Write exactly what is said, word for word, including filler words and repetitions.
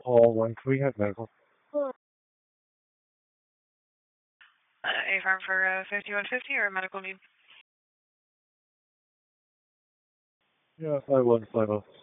Call one, can we have medical? Uh, A-Farm for uh, fifty-one fifty or medical need? Yeah, five one five oh.